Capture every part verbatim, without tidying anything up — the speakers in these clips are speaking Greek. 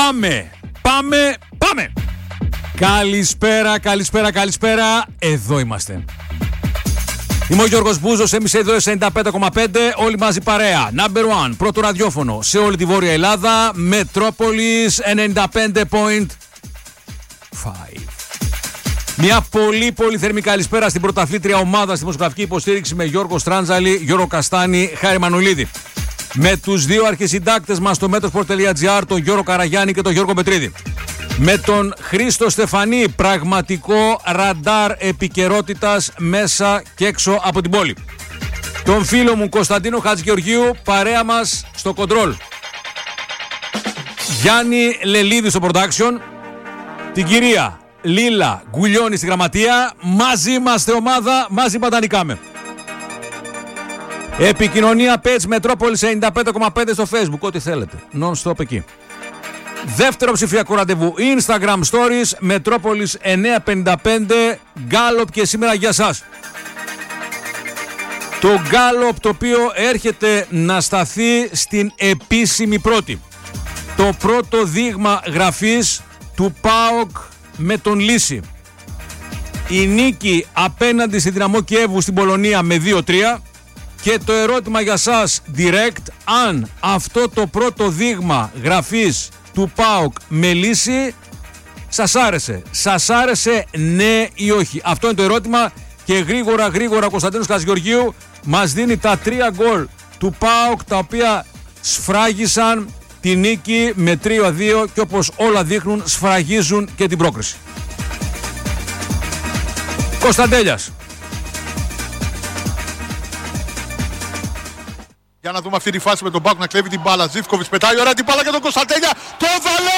Πάμε, πάμε, πάμε. Καλησπέρα, καλησπέρα, καλησπέρα. Εδώ είμαστε. Είμαι ο Γιώργος Μπούζος, εμείς εδώ ενενήντα πέντε κόμμα πέντε, όλοι μαζί παρέα. Number one, πρώτο ραδιόφωνο σε όλη τη Βόρεια Ελλάδα, Μετρόπολης ενενήντα πέντε κόμμα πέντε. Μια πολύ πολύ θερμή καλησπέρα στην πρωταθλήτρια ομάδα στη δημοσιογραφική υποστήριξη με Γιώργο Στράντζαλη, Γιώργο Καστάνη, Χάρη Μανουλίδη. Με τους δύο αρχισυντάκτες μας στο μέτροσπορτ τελεία τζι άρ, τον Γιώργο Καραγιάννη και τον Γιώργο Πετρίδη. Με τον Χρήστο Στεφανή, πραγματικό ραντάρ επικαιρότητας μέσα και έξω από την πόλη. Τον φίλο μου Κωνσταντίνο Χατζηγεωργίου, παρέα μας στο κοντρόλ. Γιάννη Λελίδη στο production. Την κυρία Λίλα Γκουλιώνη στη γραμματεία. Μαζί είμαστε ομάδα, μαζί παντανικάμε. Επικοινωνία page Μετρόπολης ενενήντα πέντε κόμμα πέντε στο Facebook, ό,τι θέλετε. Non-stop εκεί. Δεύτερο ψηφιακό ραντεβού, Instagram Stories, Μετρόπολης εννιακόσια πενήντα πέντε, Γκάλοπ και σήμερα για σας. Το Γκάλοπ το οποίο έρχεται να σταθεί στην επίσημη πρώτη. Το πρώτο δείγμα γραφής του ΠΑΟΚ με τον Λύση. Η νίκη απέναντι στη Δυναμό Κιέβου στην Πολωνία με δύο τρία. Και το ερώτημα για σας direct, αν αυτό το πρώτο δείγμα γραφής του ΠΑΟΚ με Λύση σας άρεσε. Σας άρεσε ναι ή όχι. Αυτό είναι το ερώτημα και γρήγορα γρήγορα ο Κωνσταντίνος Χατζηγεωργίου μας δίνει τα τρία γκολ του ΠΑΟΚ τα οποία σφράγισαν τη νίκη με τρία δύο και όπως όλα δείχνουν σφραγίζουν και την πρόκριση. Κωνσταντέλιας. Για να δούμε αυτή τη φάση με τον Πάκου να κλέβει την μπάλα. Ζίβκοβιτς πετάει ωραία την μπάλα για τον Κωνσταντέλια. Το βάλε!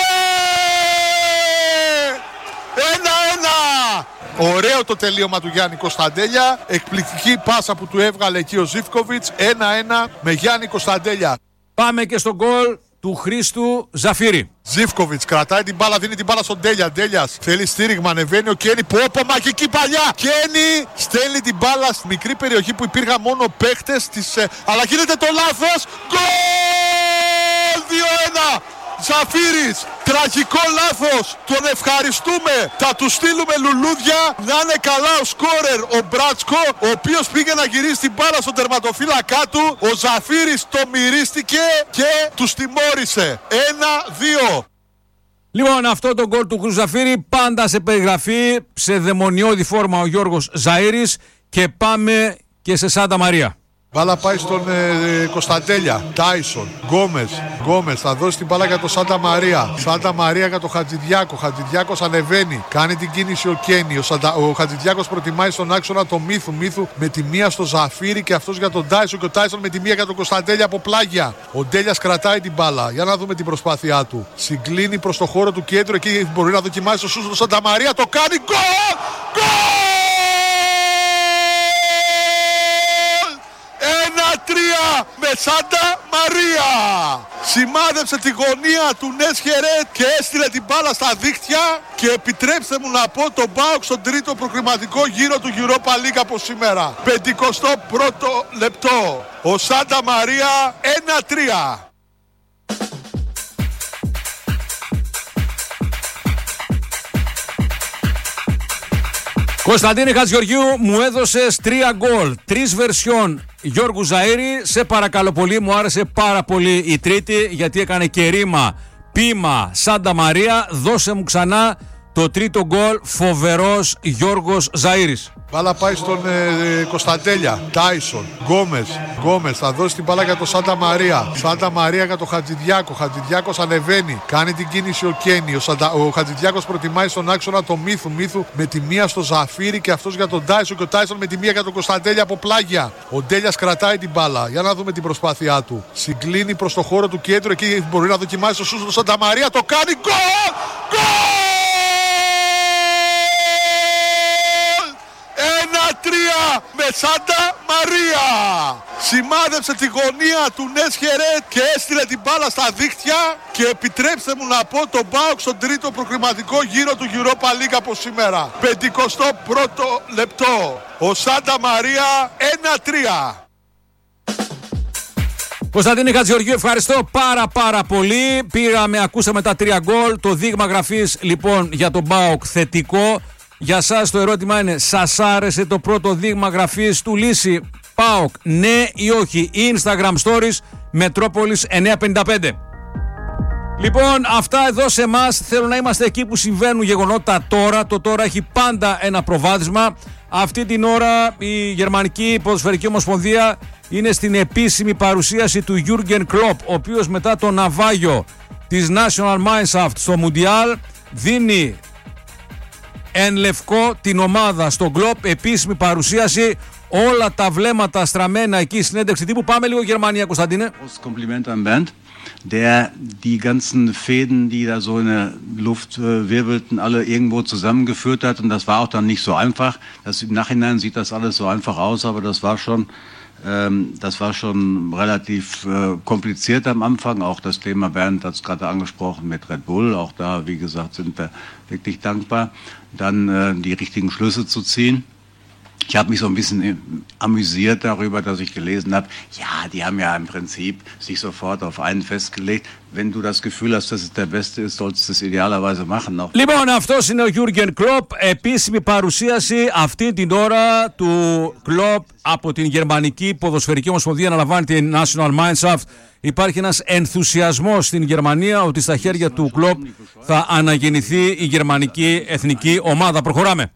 ένα ένα! Ωραίο το τελείωμα του Γιάννη Κωνσταντέλια. Εκπληκτική πάσα που του έβγαλε εκεί ο Ζίβκοβιτς. ένα ένα με Γιάννη Κωνσταντέλια. Πάμε και στο γκολ του Χρήστου Ζαφύρη. Ζίβκοβιτς κρατάει την μπάλα, δίνει την μπάλα στον Τέλια. Ντέλιας θέλει στήριγμα, ανεβαίνει ο Κένι. Πόπο, μαγική παλιά! Κένι στέλνει την μπάλα στη μικρή περιοχή που υπήρχαν μόνο παίχτες της, ε, αλλά γίνεται το λάθος. Γκολ! δύο ένα! Ζαφύρης, τραγικό λάθος, τον ευχαριστούμε, θα του στείλουμε λουλούδια, να είναι καλά ο σκόρερ ο Μπράτσκο, ο οποίος πήγε να γυρίσει την μπάλα στον τερματοφύλακά του, ο Ζαφύρης το μυρίστηκε και τους τιμώρησε. ένα δύο. Λοιπόν, αυτό το γκολ του Χρήστου Ζαφύρη πάντα σε περιγραφή, σε δαιμονιώδη φόρμα ο Γιώργος Ζαΐρης και πάμε και σε Σάντα Μαρία. Μπάλα πάει στον ε, Κωνσταντέλια, Τάισον, Γκόμες, Γκόμες θα δώσει την μπάλα για τον Σάντα Μαρία. Σάντα Μαρία για τον Χατζηδιάκο, Χατζηδιάκος ανεβαίνει, κάνει την κίνηση ο Κένι. Ο, Σαντα... ο Χατζηδιάκος προτιμάει στον άξονα το Μύθου, Μύθου με τη μία στο Ζαφύρι και αυτός για τον Τάισον και ο Τάισον με τη μία για τον Κωνσταντέλια από πλάγια. Ο Ντέλιας κρατάει την μπάλα, για να δούμε την προσπάθειά του. Συγκλίνει προς το χώρο του κέντρου, εκεί μπορεί να δοκιμάσει το σούτ του Σάντα Μαρία, το κάνει, γκολ! Γκολ! τρία με Σάντα Μαρία. Σημάδεψε τη γωνία του Νέσχερετ και έστειλε την μπάλα στα δίχτυα και επιτρέψτε μου να πω τον ΠΑΟΚ στον τρίτο προκριματικό γύρο του Europa League από σήμερα. πενηκοστό πρώτο λεπτό. Ο Σάντα Μαρία ένα τρία. Κωνσταντίνη Χατζηγεωργίου, μου έδωσες τρία γκολ, τρεις βερσιόν Γιώργου Ζαΐρη. Σε παρακαλώ πολύ, μου άρεσε πάρα πολύ η τρίτη γιατί έκανε και ρήμα, πείμα Σάντα Μαρία. Δώσε μου ξανά το τρίτο γκολ, φοβερός Γιώργος Ζαΐρης. Μπάλα πάει στον ε, Κωνσταντέλια, Τάισον, Γκόμες, Γκόμες θα δώσει την μπάλα για τον Σάντα Μαρία. Σάντα Μαρία για τον Χατζηδιάκο, Χατζηδιάκος ανεβαίνει, κάνει την κίνηση ο Κένι. Ο, Σαντα... ο Χατζηδιάκος προτιμάει στον άξονα το Μύθου, Μύθου με τη μία στο Ζαφύρι και αυτός για τον Τάισον και ο Τάισον με τη μία για τον Κωνσταντέλια από πλάγια. Ο Ντέλιας κρατάει την μπάλα, για να δούμε την προσπάθειά του. Συγκλίνει προς το χώρο του κέντρου, εκεί μπορεί να δοκιμάσει το σούτ του Σάντα Μαρία, το κάνει, γκολ! Γκολ! τρία με Σάντα Μαρία. Σημάδεψε τη γωνία του Νέσχερετ και έστειλε την μπάλα στα δίχτυα και επιτρέψτε μου να πω τον ΠΑΟΚ στον τρίτο προκριματικό γύρο του Europa League από σήμερα. πενηκοστό πρώτο λεπτό. Ο Σάντα Μαρία ένα τρία. Κωνσταντίνε Χατζηγεωργίου, ευχαριστώ πάρα πάρα πολύ. Πήγαμε, ακούσαμε τα τρία γκολ. Το δείγμα γραφής λοιπόν για τον ΠΑΟΚ θετικό. Για σας το ερώτημα είναι, σας άρεσε το πρώτο δείγμα γραφής του Λύση ΠΑΟΚ, ναι ή όχι? Instagram Stories Μετρόπολης εννιακόσια πενήντα πέντε. Λοιπόν, αυτά εδώ σε εμάς. Θέλω να είμαστε εκεί που συμβαίνουν γεγονότα τώρα. Το τώρα έχει πάντα ένα προβάδισμα. Αυτή την ώρα η Γερμανική Ποδοσφαιρική Ομοσπονδία είναι στην επίσημη παρουσίαση του Jürgen Klopp, ο οποίος μετά το ναυάγιο της National Mannschaft στο Μουντιάλ δίνει εν λευκό την ομάδα στον Klopp, επίσημη παρουσίαση, όλα τα βλέμματα στραμμένα εκεί, συνέντευξη τύπου. Πάμε λίγο Γερμανία, Κωνσταντίνε. Kompliment an Bernd, der die ganzen Fäden, die da so in der Luft äh, wirbelten, alle irgendwo zusammengeführt hat. Und das war auch dann nicht so einfach. Das, im Nachhinein sieht das alles so einfach aus, aber das war schon, ähm, das war schon relativ äh, kompliziert am Anfang. Auch das Thema, Bernd hat es gerade angesprochen, mit Red Bull. Auch da, wie gesagt, sind wir wirklich dankbar, dann äh, die richtigen Schlüsse zu ziehen. Ich habe mich so ein bisschen amüsiert darüber, dass ich gelesen habe, ja, die haben ja im Prinzip sich sofort auf einen festgelegt. Wenn du das Gefühl hast, dass es der Beste ist, sollst du es idealerweise machen. Λοιπόν, αυτός είναι ο Jürgen Klopp, επίσημη παρουσίαση αυτή την ώρα του Klopp από την Γερμανική Ποδοσφαιρική Ομοσπονδία να λαμβάνει την National Mannschaft. Υπάρχει ένας ενθουσιασμός στην Γερμανία ότι στα χέρια του Klopp θα αναγεννηθεί η γερμανική εθνική ομάδα. Προχωράμε.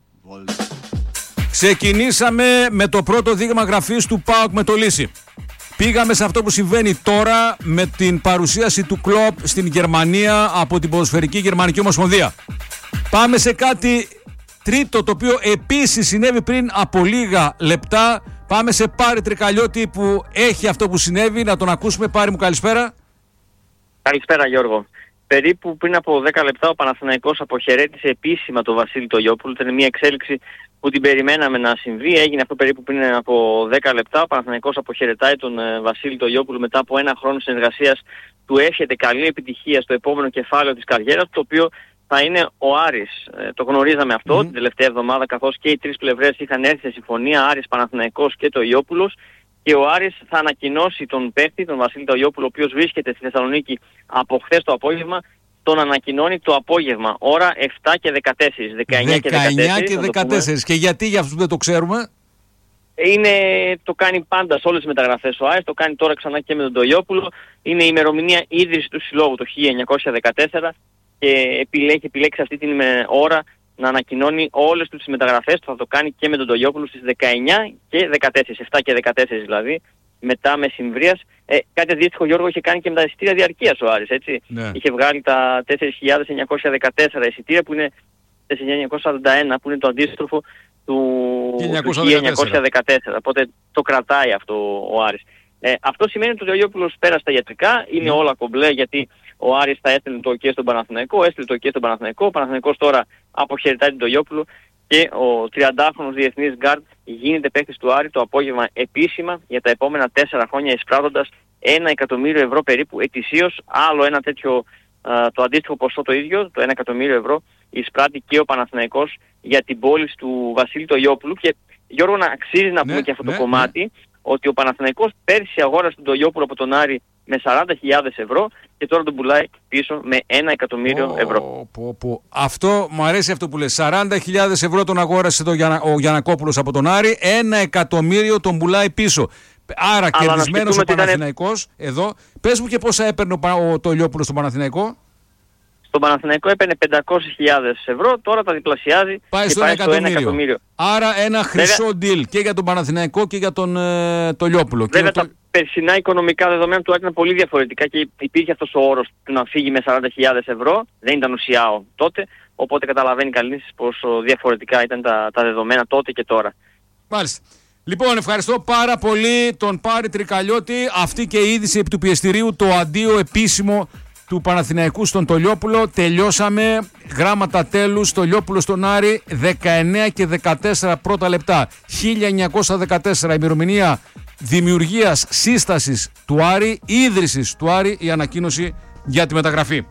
Ξεκινήσαμε με το πρώτο δείγμα γραφής του ΠΑΟΚ με το Λύση. Πήγαμε σε αυτό που συμβαίνει τώρα με την παρουσίαση του Klopp στην Γερμανία από την Ποδοσφαιρική Γερμανική Ομοσπονδία. Πάμε σε κάτι τρίτο το οποίο επίσης συνέβη πριν από λίγα λεπτά. Πάμε σε Πάρη Τρικαλιώτη που έχει αυτό που συνέβη. Να τον ακούσουμε. Πάρη μου, καλησπέρα. Καλησπέρα Γιώργο. Περίπου πριν από δέκα λεπτά ο Παναθηναϊκός αποχαιρέτησε επίσημα τον Βασίλη Τογιόπουλο. Ήταν μια εξέλιξη που την περιμέναμε να συμβεί. Έγινε αυτό περίπου πριν από δέκα λεπτά. Ο Παναθηναϊκός αποχαιρετάει τον ε, Βασίλη Τογιόπουλο μετά από ένα χρόνο συνεργασίας. Του εύχεται καλή επιτυχία στο επόμενο κεφάλαιο της καριέρας, το οποίο θα είναι ο Άρης. Ε, το γνωρίζαμε αυτό mm. την τελευταία εβδομάδα, καθώς και οι τρεις πλευρές είχαν έρθει σε συμφωνία, Άρης, Παναθηναϊκός και Τογιόπουλος. Και ο Άρης θα ανακοινώσει τον παίκτη, τον Βασίλη Τογιόπουλο, ο οποίος βρίσκεται στη Θεσσαλονίκη από χθες το απόγευμα. Τον ανακοινώνει το απόγευμα, ώρα επτά και δεκατέσσερα, δεκαεννιά και δεκατέσσερα. Και δεκατέσσερα. Και γιατί για αυτούς δεν το ξέρουμε? Είναι, το κάνει πάντα σε όλες τις μεταγραφές ο Άρης, το κάνει τώρα ξανά και με τον Τογιόπουλο. Είναι η ημερομηνία ίδρυση του συλλόγου το χίλια εννιακόσια δεκατέσσερα και επιλέγει, επιλέξει αυτή την ώρα να ανακοινώνει όλες τις μεταγραφές του. Θα το κάνει και με τον Τογιόπουλο στις δεκαεννιά και δεκατέσσερα, επτά και δεκατέσσερα δηλαδή, μετά μεσημβρίας. Ε, κάτι αντίστοιχο, Γιώργο, είχε κάνει και με τα εισιτήρια διαρκείας ο Άρης, έτσι. Ναι. Είχε βγάλει τα τέσσερις χιλιάδες εννιακόσια δεκατέσσερα εισιτήρια που είναι τέσσερις χιλιάδες εννιακόσια σαράντα ένα, που είναι το αντίστροφο του χίλια εννιακόσια δεκατέσσερα. Οπότε το κρατάει αυτό ο Άρης. Ε, αυτό σημαίνει ότι ο Τογιόπουλος πέρασε τα ιατρικά, είναι mm. όλα κομπλέ, γιατί ο Άρης θα έστειλε το OK στον Παναθηναϊκό, έστειλε το OK στον Παναθηναϊκό. Ο Παναθηναϊκός τώρα αποχαιρετάει τον Τογιόπουλο και ο τριαντάχρονος διεθνής γκάρντ γίνεται παίκτης του Άρη το απόγευμα επίσημα για τα επόμενα τέσσερα χρόνια, εισπράττοντας ένα εκατομμύριο ευρώ περίπου ετησίως. Άλλο ένα τέτοιο, α, το αντίστοιχο ποσό το ίδιο, το ένα εκατομμύριο ευρώ, εισπράττει και ο Παναθηναϊκός για την πώληση του Βασίλη Τογιόπουλου. Και Γιώργο, να αξίζει να πούμε ναι, και αυτό ναι, το κομμάτι, ναι. ότι ο Παναθηναϊκός πέρσι αγόρασε τον Τογιόπουλο από τον Άρη με σαράντα χιλιάδες ευρώ και τώρα τον πουλάει πίσω με ένα εκατομμύριο ευρώ. Πω, πω. Αυτό, μου αρέσει αυτό που λες. σαράντα χιλιάδες ευρώ τον αγόρασε το Γιαννα, ο Γιαννακόπουλος από τον Άρη, ένα εκατομμύριο τον πουλάει πίσω. Άρα κερδισμένος ο Παναθηναϊκός ήταν... εδώ. Πες μου και πόσα έπαιρνε ο, ο Τογιόπουλος στον Παναθηναϊκό. Στον Παναθηναϊκό έπαιρνε πεντακόσιες χιλιάδες ευρώ, τώρα τα διπλασιάζει. Πάει και στο πάει ένα εκατομμύριο. ένα εκατομμύριο. Άρα ένα χρυσό deal και για τον Παναθηναϊκό και για τον ε, Τογιόπουλο. Βέβαια και τα το... περσινά οικονομικά δεδομένα του ήταν πολύ διαφορετικά και υπήρχε αυτός ο όρος του να φύγει με σαράντα χιλιάδες ευρώ. Δεν ήταν ουσιαίο τότε, οπότε καταλαβαίνει κανείς πόσο διαφορετικά ήταν τα, τα δεδομένα τότε και τώρα. Μάλιστα. Λοιπόν, ευχαριστώ πάρα πολύ τον Πάρη Τρικαλιώτη. Αυτή και η είδηση επί του πιεστηρίου, το αντίο επίσημο του Παναθηναϊκού στον Τογιόπουλο. Τελειώσαμε. Γράμματα τέλους. Τογιόπουλο στον Άρη. δεκαεννιά και δεκατέσσερα πρώτα λεπτά. χίλια εννιακόσια δεκατέσσερα ημερομηνία δημιουργίας σύστασης του Άρη, ίδρυσης του Άρη, η ανακοίνωση για τη μεταγραφή.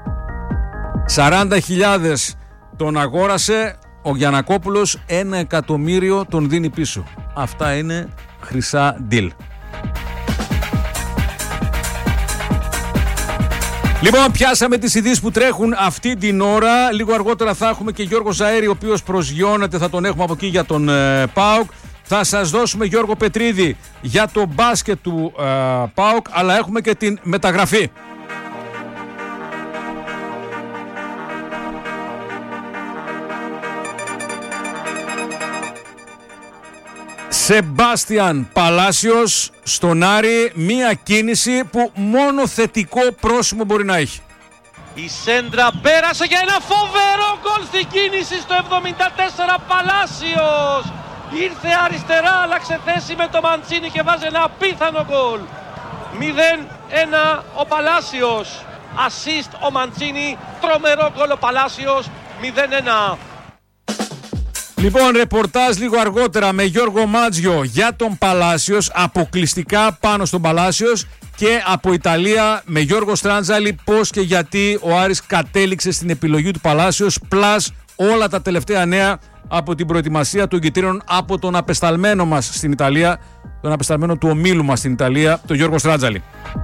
σαράντα χιλιάδες τον αγόρασε. Ο Γιαννακόπουλος ένα εκατομμύριο τον δίνει πίσω. Αυτά είναι χρυσά deal. Λοιπόν, πιάσαμε τις ειδήσεις που τρέχουν αυτή την ώρα. Λίγο αργότερα θα έχουμε και Γιώργο Ζαέρη, ο οποίος προσγειώνεται, θα τον έχουμε από εκεί για τον ε, ΠΑΟΚ. Θα σας δώσουμε Γιώργο Πετρίδη για το μπάσκετ του ε, ΠΑΟΚ, αλλά έχουμε και την μεταγραφή. Σεμπάστιαν Παλάσιος στον Άρη, μία κίνηση που μόνο θετικό πρόσημο μπορεί να έχει. Η σέντρα πέρασε για ένα φοβερό γκολ στην κίνηση στο εβδομήντα τέσσερα. Παλάσιος ήρθε αριστερά, άλλαξε θέση με το Μαντσίνι και βάζει ένα απίθανο γκολ. μηδέν ένα ο Παλάσιος, assist ο Μαντσίνι, τρομερό γκολ ο Παλάσιος, μηδέν ένα. Λοιπόν, ρεπορτάζ λίγο αργότερα με Γιώργο Μάτζιο για τον Παλάσιος, αποκλειστικά πάνω στον Παλάσιος, και από Ιταλία με Γιώργο Στράντζαλη πώς και γιατί ο Άρης κατέληξε στην επιλογή του Παλάσιος, πλάς όλα τα τελευταία νέα από την προετοιμασία των εγκυτήρων από τον απεσταλμένο μας στην Ιταλία, τον απεσταλμένο του ομίλου μας στην Ιταλία, τον Γιώργο Στράντζαλη.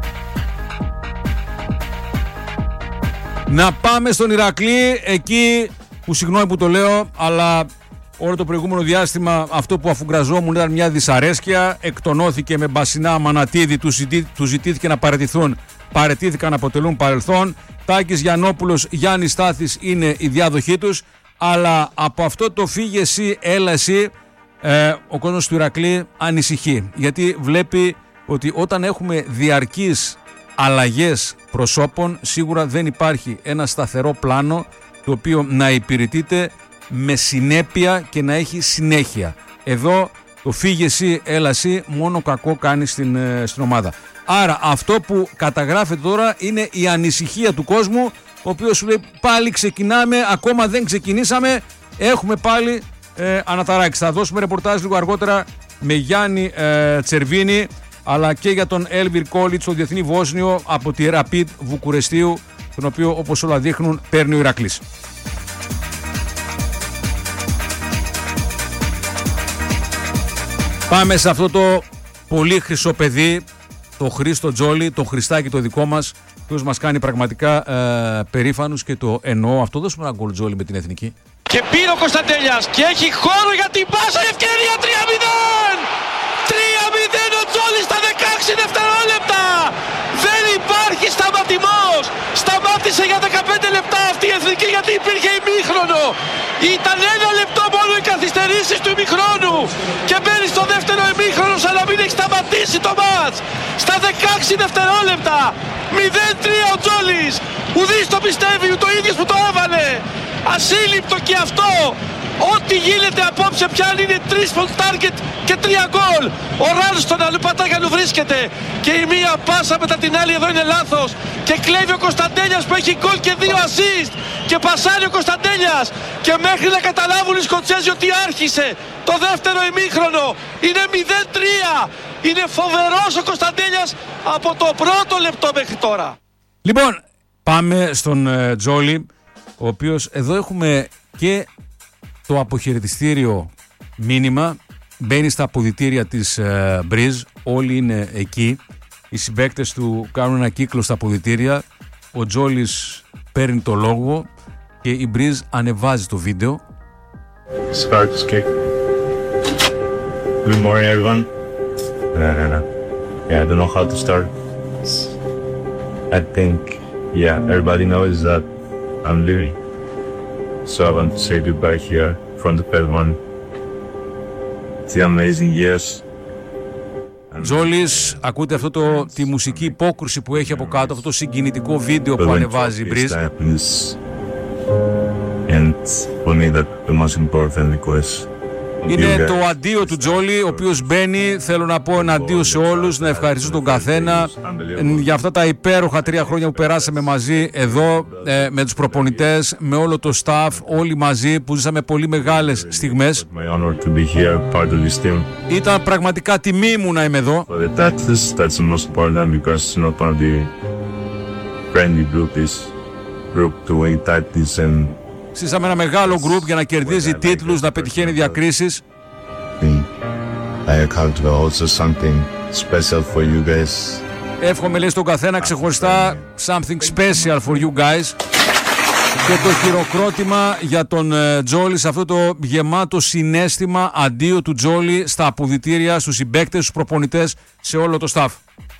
Να πάμε στον Ηρακλή, εκεί που, συγγνώμη που το λέω, αλλά όλο το προηγούμενο διάστημα αυτό που αφουγκραζόμουν ήταν μια δυσαρέσκεια. Εκτονώθηκε με Μπασινά, Μανατίδη, του, ζητή, του ζητήθηκε να παραιτηθούν. Παραιτήθηκαν να αποτελούν παρελθόν. Τάκης Γιαννόπουλος, Γιάννης Στάθης είναι η διάδοχή τους. Αλλά από αυτό το φύγε εσύ, έλα εσύ, ε, ο κόσμος του Ηρακλή ανησυχεί. Γιατί βλέπει ότι όταν έχουμε διαρκείς αλλαγές προσώπων, σίγουρα δεν υπάρχει ένα σταθερό πλάνο το οποίο να υπηρετείται με συνέπεια και να έχει συνέχεια. Εδώ το φύγε εσύ, έλα εσύ, μόνο κακό κάνει στην, στην ομάδα. Άρα αυτό που καταγράφεται τώρα είναι η ανησυχία του κόσμου, ο οποίος σου λέει πάλι ξεκινάμε, ακόμα δεν ξεκινήσαμε, έχουμε πάλι ε, αναταράξει. Θα δώσουμε ρεπορτάζ λίγο αργότερα με Γιάννη ε, Τσερβίνη, αλλά και για τον Έλβιρ Κόλιτς, το διεθνή Βόσνιο από τη Rapid Βουκουρεστίου, τον οποίο όπως όλα δείχνουν παίρνει ο Ηρακλής. Πάμε σε αυτό το πολύ χρυσό παιδί, το Χρήστο Τζόλι, το Χριστάκι το δικό μας, ο οποίος μας κάνει πραγματικά ε, περήφανους και το εννοώ. Αυτό, δώσουμε ένα γκολ Τζόλι με την Εθνική. Και πήρε ο Κωνσταντέλιας και έχει χώρο για την πάσα, ευκαιρία τρία μηδέν! τρία μηδέν ο Τζόλις στα δεκαέξι δευτερόλεπτα! Δεν υπάρχει σταματημός! Σταμάτησε για δεκαπέντε λεπτά αυτή η Εθνική γιατί υπήρχε ημίχρονο! Ήταν ένα λεπτό μόνο οι καθυστερήσεις του ημιχρόνου και μπαίνει στο δεύτερο ημίχρονο σαν να μην έχει σταματήσει το μάτς! Στα δεκαέξι δευτερόλεπτα! μηδέν τρία ο Τζόλις! Ουδής το πιστεύει, το ίδιος που το έβαλε! Ασύλληπτο και αυτό! Ό,τι γίνεται απόψε πιάνει είναι τρεις from target και τρία γκολ. Ο Ράλστον αλλού Πατάγιανου βρίσκεται και η μία πάσα μετά την άλλη εδώ είναι λάθος και κλέβει ο Κωνσταντέλιας που έχει γκολ και δύο assist και πασάρει ο Κωνσταντέλιας και μέχρι να καταλάβουν οι Σκοτσέζοι ότι άρχισε το δεύτερο ημίχρονο είναι μηδέν τρία. Είναι φοβερός ο Κωνσταντέλιας από το πρώτο λεπτό μέχρι τώρα. Λοιπόν, πάμε στον uh, Τζόλι, ο οποίος εδώ έχουμε και το αποχαιρετιστήριο μήνυμα, μπαίνει στα αποδυτήρια της ε, Μπριζ, όλοι είναι εκεί, οι συμπαίκτες του κάνουν ένα κύκλο στα αποδυτήρια, ο Τζόλις παίρνει το λόγο και η Μπριζ ανεβάζει το βίντεο. Start to skate. Good morning everyone. No, no, no. Yeah, I don't know how to start. I think, yeah, everybody knows that I'm leaving. So I want to say goodbye here from the everyone. The amazing years. Τζόλις, ακούτε αυτό το, τη μουσική υπόκρουση που έχει από κάτω, αυτό το συγκινητικό βίντεο που ανεβάζει η Μπριζ. And for me that the most important request. Είναι το αντίο του Τζόλι, ο οποίος μπαίνει, θέλω να πω ένα αντίο σε όλους, να ευχαριστήσω τον καθένα για αυτά τα υπέροχα τρία χρόνια που περάσαμε μαζί εδώ, ε, με τους προπονητές, με όλο το staff, όλοι μαζί που ζήσαμε πολύ μεγάλες στιγμές. Ήταν πραγματικά τιμή μου να είμαι εδώ. Σύσαμε ένα μεγάλο γκρουπ για να κερδίζει τίτλους, να πετυχαίνει διακρίσεις. Εύχομαι, λέει, στον καθένα ξεχωριστά something special for you guys. Και το χειροκρότημα για τον Τζόλι σε αυτό το γεμάτο συναίσθημα αντίο του Τζόλι στα αποδυτήρια, στους συμπαίκτες, στους προπονητές, σε όλο το staff.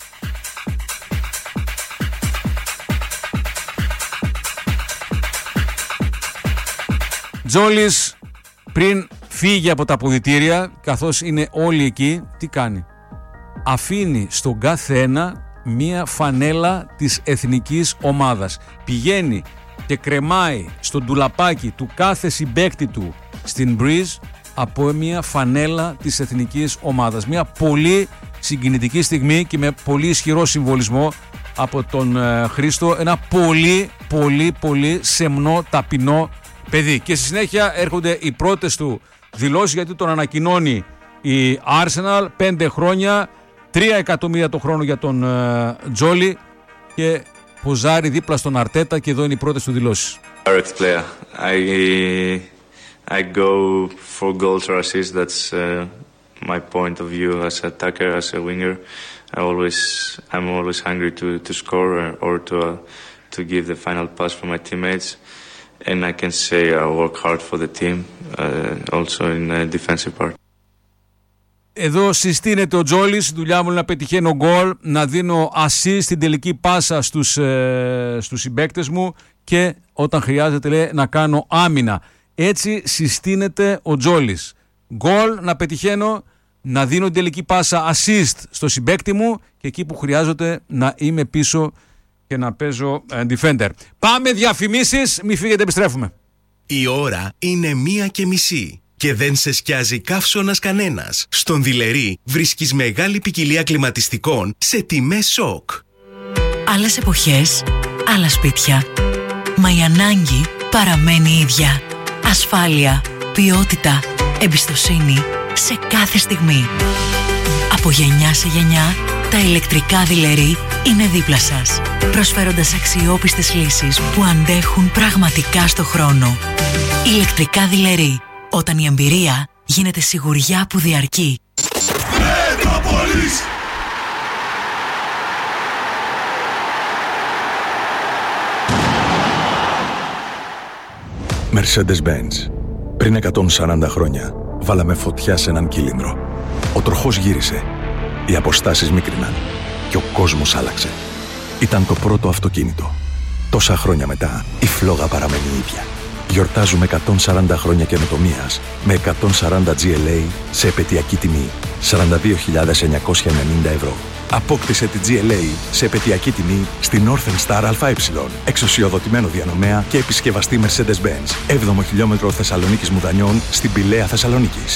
Τζόλις πριν φύγει από τα αποδυτήρια, καθώς είναι όλοι εκεί, τι κάνει? Αφήνει στον κάθε ένα μία φανέλα της εθνικής ομάδας. Πηγαίνει και κρεμάει στο ντουλαπάκι του κάθε συμπαίκτη του στην Breeze από μία φανέλα της εθνικής ομάδας. Μία πολύ συγκινητική στιγμή και με πολύ ισχυρό συμβολισμό από τον ε, Χρήστο. Ένα πολύ πολύ πολύ σεμνό, ταπεινό παιδί. Και στη συνέχεια έρχονται οι πρώτες του δηλώσεις, γιατί τον ανακοινώνει η Arsenal. Πέντε χρόνια, τρία εκατομμύρια το χρόνο για τον ε, Τζόλι, και ποζάρει δίπλα στον Αρτέτα, και εδώ είναι οι πρώτες του δηλώσεις. Direct player. I I go for goals or assists. That's uh, my point of view as an attacker, as a winger. I always I'm always hungry to to score or, or to uh, to give the final pass for my teammates. And I can say I work hard for the team, uh, also in the defensive part. Εδώ συστήνεται ο Τζόλις, η δουλειά μου είναι να πετυχαίνω γκολ, να δίνω assist στην τελική πάσα στους, ε, στους συμπαίκτες μου, και όταν χρειάζεται, λέει, να κάνω άμυνα. Έτσι συστήνεται ο Τζόλις. Γκολ να πετυχαίνω, να δίνω την τελική πάσα assist στο συμπαίκτη μου, και εκεί που χρειάζεται να είμαι πίσω και να παίζω defender. Πάμε διαφημίσεις, μη φύγετε, επιστρέφουμε. Η ώρα είναι μία και μισή. Και δεν σε σκιάζει καύσωνας κανένας. Στον Δειλερή βρίσκεις μεγάλη ποικιλία κλιματιστικών σε τιμές σοκ. Άλλες εποχές, άλλα σπίτια. Μα η ανάγκη παραμένει ίδια. Ασφάλεια, ποιότητα, εμπιστοσύνη σε κάθε στιγμή. Από γενιά σε γενιά, τα ηλεκτρικά Δειλερή είναι δίπλα σας, προσφέροντας αξιόπιστες λύσεις που αντέχουν πραγματικά στο χρόνο. Ηλεκτρικά Δειλερή. Όταν η εμπειρία γίνεται σιγουριά που διαρκεί. Μετρόπολης! Mercedes-Benz. Πριν εκατόν σαράντα χρόνια βάλαμε φωτιά σε έναν κύλινδρο. Ο τροχός γύρισε, οι αποστάσεις μίκριναν και ο κόσμος άλλαξε. Ήταν το πρώτο αυτοκίνητο. Τόσα χρόνια μετά η φλόγα παραμένει ίδια. Γιορτάζουμε εκατόν σαράντα χρόνια καινοτομίας με εκατόν σαράντα τζι ελ έι σε επαιτειακή τιμή σαράντα δύο χιλιάδες εννιακόσια ενενήντα ευρώ. Απόκτησε τη τζι ελ έι σε επαιτειακή τιμή στη Northern Star ΑΕ, εξουσιοδοτημένο διανομέα και επισκευαστή Mercedes-Benz, έβδομο χιλιόμετρο Θεσσαλονίκης Μουδανιών στην Πηλαία Θεσσαλονίκης.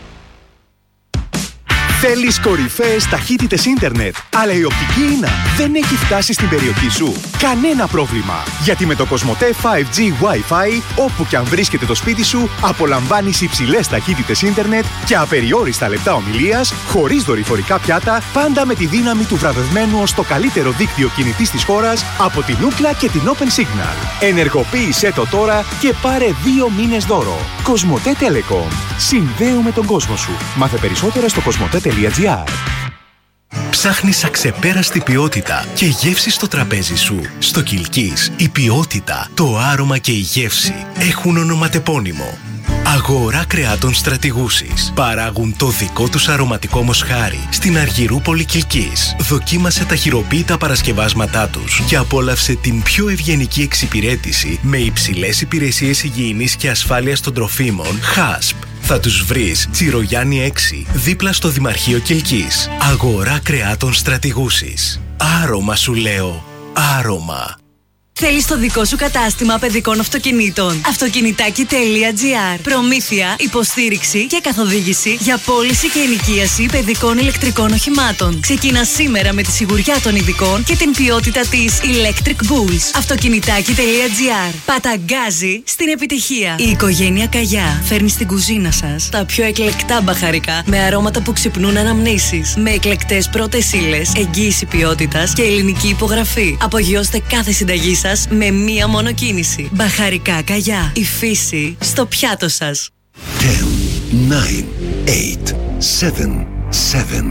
Θέλεις κορυφαίες ταχύτητες ίντερνετ, αλλά η οπτική ίνα δεν έχει φτάσει στην περιοχή σου? Κανένα πρόβλημα, γιατί με το Κοσμοτέ φάιβ τζι Wi-Fi, όπου και αν βρίσκεται το σπίτι σου, απολαμβάνεις υψηλές ταχύτητες ίντερνετ και απεριόριστα λεπτά ομιλίας, χωρίς δορυφορικά πιάτα, πάντα με τη δύναμη του βραβευμένου ως το καλύτερο δίκτυο κινητής της χώρας από την Ookla και την Open Signal. Ενεργοποίησέ το τώρα και πάρε δύο μήνες δώρο. Κοσμοτέ Telecom. Συνδέουμε τον κόσμο σου. Μάθε περισσότερα στο κοσμοτέ τελεία τζι άρ. Ψάχνεις αξεπέραστη ποιότητα και γεύση στο τραπέζι σου? Στο Κιλκής η ποιότητα, το άρωμα και η γεύση έχουν ονοματεπώνυμο. Αγορά κρεάτων Στρατηγούσης. Παράγουν το δικό τους αρωματικό μοσχάρι στην Αργυρούπολη Κιλκής. Δοκίμασε τα χειροποίητα παρασκευάσματά τους και απόλαυσε την πιο ευγενική εξυπηρέτηση με υψηλές υπηρεσίες υγιεινής και ασφάλειας των τροφίμων χάσπ. Θα τους βρεις Τσιρογιάννη έξι, δίπλα στο Δημαρχείο Κιλκής. Αγορά κρεάτων Στρατηγούσης. Άρωμα σου λέω, άρωμα. Θέλεις το δικό σου κατάστημα παιδικών αυτοκινήτων? Αυτοκινητάκι τελεία τζι άρ. Προμήθεια, υποστήριξη και καθοδήγηση για πώληση και ενοικίαση παιδικών ηλεκτρικών οχημάτων. Ξεκίνα σήμερα με τη σιγουριά των ειδικών και την ποιότητα της Electric Bulls. Αυτοκινητάκι τελεία τζι άρ. Παταγκάζει στην επιτυχία. Η οικογένεια Καγιά φέρνει στην κουζίνα σας τα πιο εκλεκτά μπαχαρικά με αρώματα που ξυπνούν αναμνήσεις. Με εκλεκτές πρώτες ύλες, εγγύηση ποιότητας και ελληνική υπογραφή. Απογειώστε κάθε συνταγή σας με μία μόνο κίνηση. Μπαχαρικά Καγιά. Η φύση στο πιάτο σας. δέκα, εννιά, οκτώ, επτά, επτά,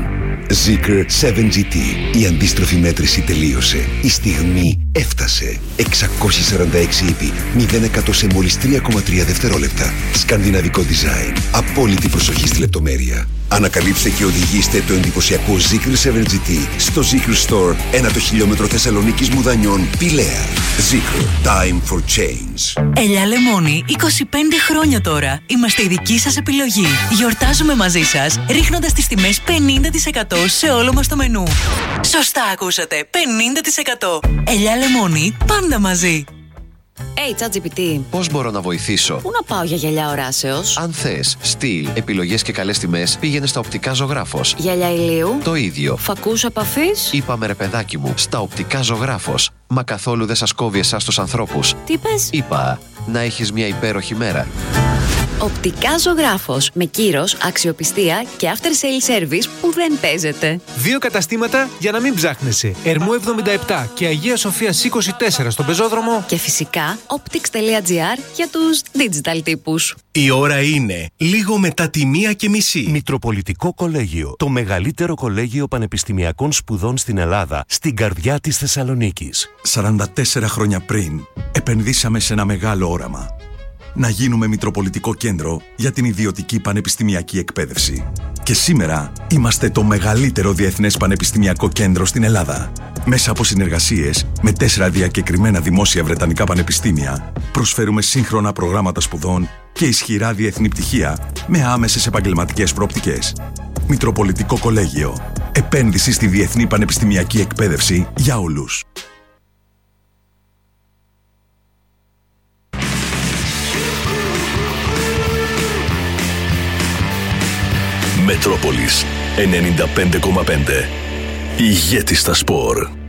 Zeekr σέβεν τζι τι. Η αντίστροφη μέτρηση τελείωσε. Η στιγμή έφτασε. εξακόσια σαράντα έξι ύπη, μηδέν εκατό σε μόλις τρία κόμμα τρία δευτερόλεπτα. Σκανδιναβικό design. Απόλυτη προσοχή στη λεπτομέρεια. Ανακαλύψτε και οδηγήστε το εντυπωσιακό Zeekr σέβεν τζι τι στο Zeekr Store, ένα το χιλιόμετρο Θεσσαλονίκης Μουδανιών, Πηλαία. Zeekr. Time for change. Ελιά Λεμόνι, είκοσι πέντε χρόνια τώρα. Είμαστε η δική σας επιλογή. Γιορτάζουμε μαζί σας, ρίχνοντας τις τιμές πενήντα τοις εκατό σε όλο μας το μενού. Σωστά ακούσατε, πενήντα τοις εκατό. Ελιά Λεμόνι, πάντα μαζί. Hey, ChatGPT. Πώς μπορώ να βοηθήσω? Πού να πάω για γυαλιά οράσεως? Αν θες στυλ, επιλογές και καλές τιμές, πήγαινε στα Οπτικά Ζωγράφος. Γυαλιά ηλίου. Το ίδιο. Φακούς επαφής. Είπαμε ρε παιδάκι μου, στα Οπτικά Ζωγράφος. Μα καθόλου δεν σας κόβει εσάς τους ανθρώπους. Τι πες? Είπα, να έχεις μια υπέροχη μέρα. Οπτικά Ζωγράφος. Με κύρος, αξιοπιστία και after sale service που δεν παίζεται. Δύο καταστήματα για να μην ψάχνεσαι. Ερμού εβδομήντα επτά και Αγία Σοφίας είκοσι τέσσερα στον πεζόδρομο. Και φυσικά optics τελεία gr για τους digital τύπους. Η ώρα είναι λίγο μετά τη μία και μισή. Μητροπολιτικό Κολέγιο. Το μεγαλύτερο κολέγιο πανεπιστημιακών σπουδών στην Ελλάδα, στην καρδιά της Θεσσαλονίκης. σαράντα τέσσερα χρόνια πριν, επενδύσαμε σε ένα μεγάλο όραμα. Να γίνουμε Μητροπολιτικό Κέντρο για την ιδιωτική πανεπιστημιακή εκπαίδευση. Και σήμερα είμαστε το μεγαλύτερο διεθνές πανεπιστημιακό κέντρο στην Ελλάδα. Μέσα από συνεργασίες με τέσσερα διακεκριμένα δημόσια βρετανικά πανεπιστήμια, προσφέρουμε σύγχρονα προγράμματα σπουδών και ισχυρά διεθνή πτυχία με άμεσες επαγγελματικές προοπτικές. Μητροπολιτικό Κολέγιο. Επένδυση στη διεθνή πανεπιστημιακή εκπαίδευση για όλους. Μετρόπολης ενενήντα πέντε κόμμα πέντε. Ηγέτη στα σπορ.